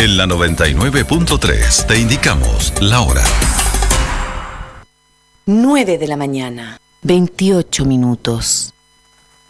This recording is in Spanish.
En la 99.3 te indicamos la hora. 9 de la mañana, 28 minutos.